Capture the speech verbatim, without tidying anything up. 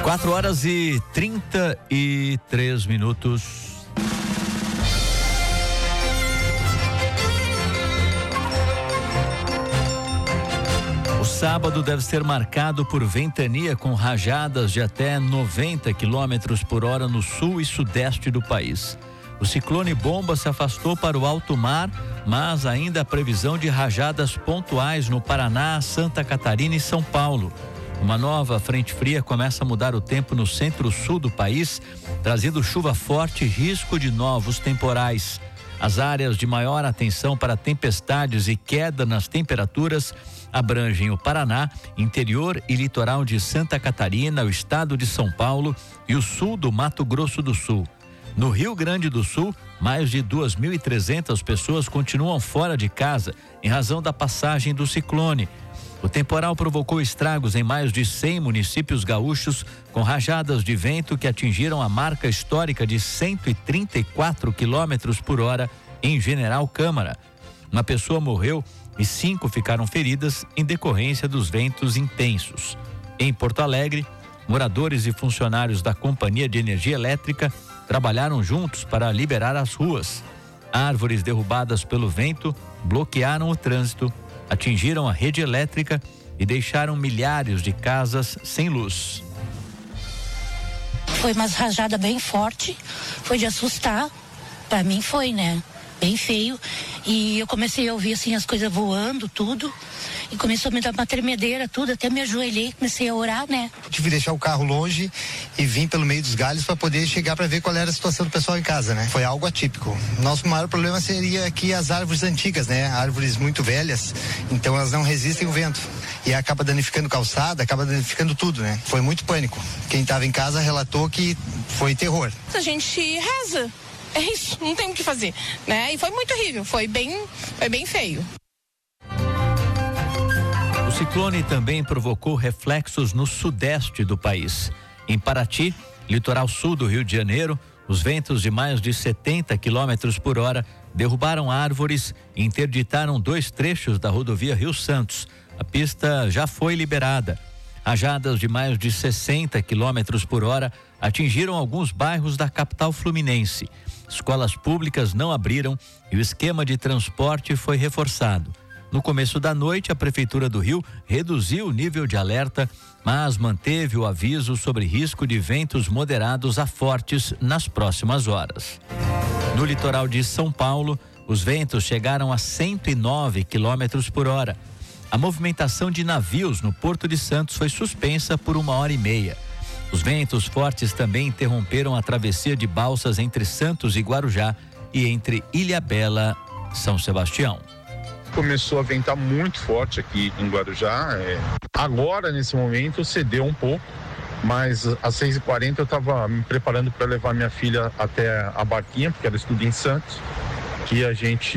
quatro horas e trinta e três minutos. O sábado deve ser marcado por ventania com rajadas de até noventa quilômetros por hora no sul e sudeste do país. O ciclone Bomba se afastou para o alto mar, mas ainda há previsão de rajadas pontuais no Paraná, Santa Catarina e São Paulo. Uma nova frente fria começa a mudar o tempo no centro-sul do país, trazendo chuva forte e risco de novos temporais. As áreas de maior atenção para tempestades e queda nas temperaturas abrangem o Paraná, interior e litoral de Santa Catarina, o estado de São Paulo e o sul do Mato Grosso do Sul. No Rio Grande do Sul, mais de duas mil e trezentas pessoas continuam fora de casa em razão da passagem do ciclone. O temporal provocou estragos em mais de cem municípios gaúchos, com rajadas de vento que atingiram a marca histórica de cento e trinta e quatro quilômetros por hora em General Câmara. Uma pessoa morreu e cinco ficaram feridas em decorrência dos ventos intensos. Em Porto Alegre, moradores e funcionários da Companhia de Energia Elétrica trabalharam juntos para liberar as ruas. Árvores derrubadas pelo vento bloquearam o trânsito, atingiram a rede elétrica e deixaram milhares de casas sem luz. Foi uma rajada bem forte, foi de assustar. Para mim foi, né? Bem feio. E eu comecei a ouvir assim as coisas voando, tudo. E começou a me dar uma tremedeira, tudo. Até me ajoelhei, comecei a orar, né? Tive que deixar o carro longe e vim pelo meio dos galhos para poder chegar para ver qual era a situação do pessoal em casa, né? Foi algo atípico. Nosso maior problema seria aqui as árvores antigas, né? Árvores muito velhas, então elas não resistem ao vento. E acaba danificando calçada, acaba danificando tudo, né? Foi muito pânico. Quem estava em casa relatou que foi terror. A gente reza. É isso, não tem o que fazer, né? E foi muito horrível, foi bem, foi bem feio. O ciclone também provocou reflexos no sudeste do país. Em Paraty, litoral sul do Rio de Janeiro, os ventos de mais de setenta quilômetros por hora derrubaram árvores e interditaram dois trechos da rodovia Rio Santos. A pista já foi liberada. Rajadas de mais de sessenta quilômetros por hora atingiram alguns bairros da capital fluminense. Escolas públicas não abriram e o esquema de transporte foi reforçado. No começo da noite, a Prefeitura do Rio reduziu o nível de alerta, mas manteve o aviso sobre risco de ventos moderados a fortes nas próximas horas. No litoral de São Paulo, os ventos chegaram a cento e nove quilômetros por hora. A movimentação de navios no Porto de Santos foi suspensa por uma hora e meia. Os ventos fortes também interromperam a travessia de balsas entre Santos e Guarujá e entre Ilhabela e São Sebastião. Começou a ventar muito forte aqui em Guarujá. É, agora, nesse momento, cedeu um pouco, mas às seis e quarenta eu estava me preparando para levar minha filha até a Barquinha, porque ela estuda em Santos, que a gente